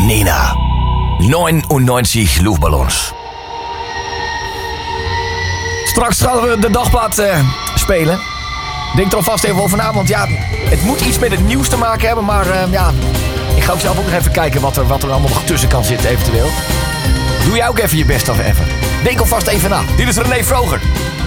Nena. 99 luchtballons. Straks gaan we de dagblad spelen. Denk er alvast even over na, want ja, het moet iets met het nieuws te maken hebben. Maar ik ga ook zelf ook nog even kijken wat er allemaal nog tussen kan zitten eventueel. Doe jij ook even je best of even. Denk alvast even na. Dit is René Vroger.